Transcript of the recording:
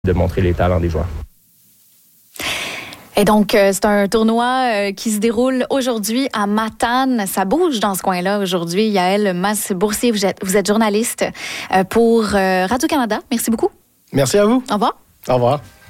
de montrer les talents des joueurs. Et donc, c'est un tournoi qui se déroule aujourd'hui à Matane. Ça bouge dans ce coin-là aujourd'hui. Yaël Mas-Boursier, vous êtes journaliste pour Radio-Canada. Merci beaucoup. Merci à vous. Au revoir. Au revoir.